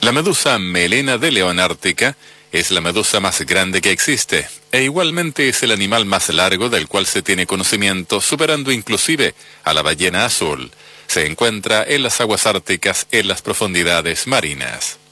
La medusa melena de león ártica es la medusa más grande que existe, e igualmente es el animal más largo del cual se tiene conocimiento, superando inclusive a la ballena azul. Se encuentra en las aguas árticas en las profundidades marinas.